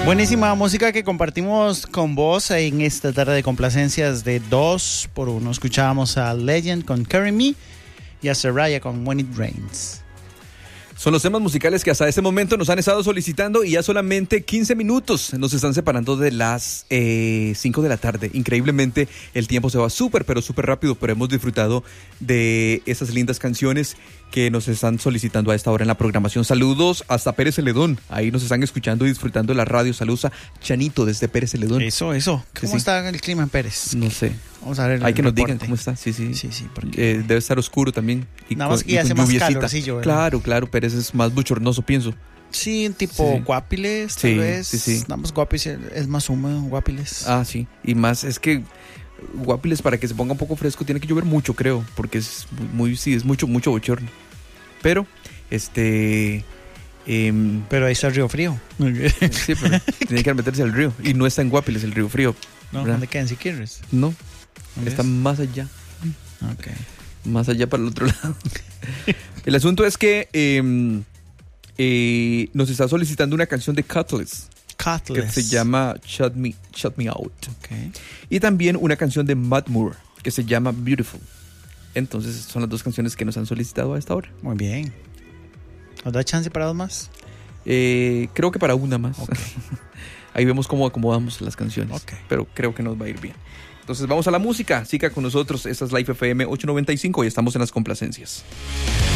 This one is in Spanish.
Buenísima música que compartimos con vos en esta tarde de complacencias de 2x1. Escuchábamos a Legend con Carry Me y a Soraya con When It Rains. Son los temas musicales que hasta este momento nos han estado solicitando y ya solamente 15 minutos nos están separando de las 5 de la tarde. Increíblemente el tiempo se va súper, pero súper rápido, pero hemos disfrutado de esas lindas canciones que nos están solicitando a esta hora en la programación. Saludos hasta Pérez Celedón. Ahí nos están escuchando y disfrutando de la radio. Saludos a Chanito desde Pérez Celedón. Eso. ¿Cómo está el clima en Pérez? No sé. Vamos a ver. Hay que nos digan cómo está. Sí. Porque debe estar oscuro también. Y nada más que ya hace más calorcillo. Claro. Pérez es más bochornoso, pienso. Sí, tipo Guapiles, tal vez. Sí. Nada más Guapiles es más húmedo, Guapiles. Ah, sí. Y más, es que Guapiles, para que se ponga un poco fresco, tiene que llover mucho, creo. Porque es es mucho bochorno. Pero, pero ahí está el Río Frío. Sí, pero tiene que meterse al río. Y no está en Guapiles el Río Frío. No, ¿dónde queda? En Siquirres. No, está más allá. Ok. Más allá para el otro lado. El asunto es que nos está solicitando una canción de Cutlass. Que se llama Shut Me Out. Okay. Y también una canción de Matt Moore que se llama Beautiful. Entonces son las dos canciones que nos han solicitado a esta hora. Muy bien. ¿Nos da chance para dos más? Creo que para una más. Okay. Ahí vemos cómo acomodamos las canciones. Okay. Pero creo que nos va a ir bien. Entonces vamos a la música. Siga con nosotros. Esta es Life FM 895 y estamos en las complacencias.